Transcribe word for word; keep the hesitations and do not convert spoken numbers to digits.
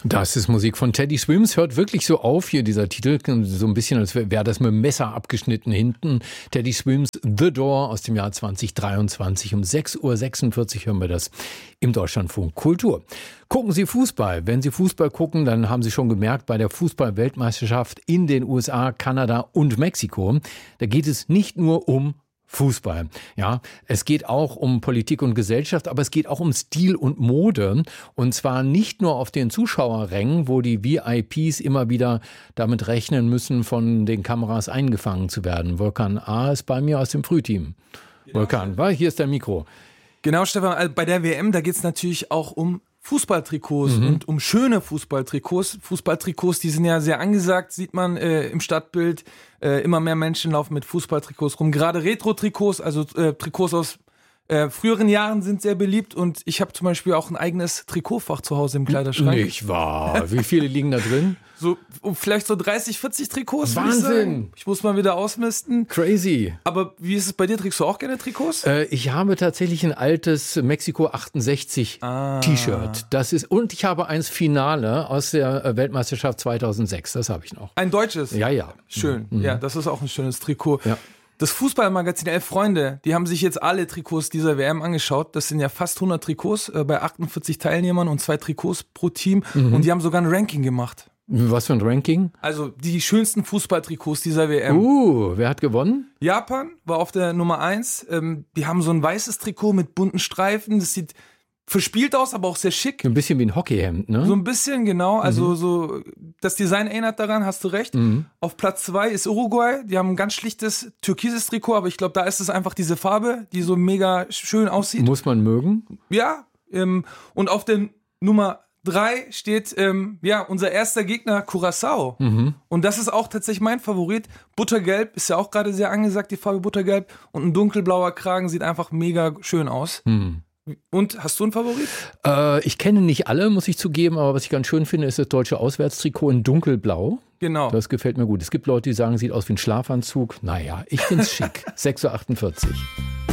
Das ist Musik von Teddy Swims. Hört wirklich so auf hier, dieser Titel. So ein bisschen, als wäre das mit dem Messer abgeschnitten hinten. Teddy Swims The Door aus dem Jahr zwanzig dreiundzwanzig. Um sechs Uhr sechsundvierzig hören wir das im Deutschlandfunk Kultur. Gucken Sie Fußball. Wenn Sie Fußball gucken, dann haben Sie schon gemerkt, bei der Fußball-Weltmeisterschaft in den U S A, Kanada und Mexiko, da geht es nicht nur um Fußball. Ja, es geht auch um Politik und Gesellschaft, aber es geht auch um Stil und Mode. Und zwar nicht nur auf den Zuschauerrängen, wo die V I Ps immer wieder damit rechnen müssen, von den Kameras eingefangen zu werden. Volkan A. ist bei mir aus dem Frühteam. Genau. Volkan, hier ist dein Mikro. Genau, Stefan, also bei der W M, da geht es natürlich auch um Fußballtrikots mhm. und um schöne Fußballtrikots. Fußballtrikots, die sind ja sehr angesagt, sieht man äh, im Stadtbild. Äh, immer mehr Menschen laufen mit Fußballtrikots rum. Gerade Retro-Trikots, also äh, Trikots aus äh, früheren Jahren sind sehr beliebt. Und ich habe zum Beispiel auch ein eigenes Trikotfach zu Hause im Kleiderschrank. Nicht wahr? Wie viele liegen da drin? So, vielleicht so dreißig, vierzig Trikots. Wahnsinn! Ich, ich muss mal wieder ausmisten. Crazy. Aber wie ist es bei dir? Trägst du auch gerne Trikots? Äh, ich habe tatsächlich ein altes Mexiko achtundsechzig ah. T-Shirt. Das ist, und ich habe eins Finale aus der Weltmeisterschaft zweitausendsechs. Das habe ich noch. Ein deutsches? Ja, ja. Schön. Mhm. Ja, das ist auch ein schönes Trikot. Ja. Das Fußballmagazin Elf Freunde, die haben sich jetzt alle Trikots dieser W M angeschaut. Das sind ja fast hundert Trikots äh, bei achtundvierzig Teilnehmern und zwei Trikots pro Team. Mhm. Und die haben sogar ein Ranking gemacht. Was für ein Ranking? Also die schönsten Fußballtrikots dieser W M. Uh, wer hat gewonnen? Japan war auf der Nummer eins. Ähm, die haben so ein weißes Trikot mit bunten Streifen. Das sieht verspielt aus, aber auch sehr schick. Ein bisschen wie ein Hockeyhemd, ne? So ein bisschen, genau. Also mhm. so das Design erinnert daran, hast du recht. Mhm. Auf Platz zwei ist Uruguay. Die haben ein ganz schlichtes türkises Trikot, aber ich glaube, da ist es einfach diese Farbe, die so mega schön aussieht. Muss man mögen. Ja. Ähm, und auf der Nummer drei steht ähm, ja unser erster Gegner Curaçao. Mhm. Und das ist auch tatsächlich mein Favorit. Buttergelb ist ja auch gerade sehr angesagt, die Farbe Buttergelb. Und ein dunkelblauer Kragen sieht einfach mega schön aus. Mhm. Und hast du einen Favorit? Äh, ich kenne nicht alle, muss ich zugeben, aber was ich ganz schön finde, ist das deutsche Auswärtstrikot in dunkelblau. Genau. Das gefällt mir gut. Es gibt Leute, die sagen, sieht aus wie ein Schlafanzug. Naja, ich finde es schick. sechs Uhr achtundvierzig.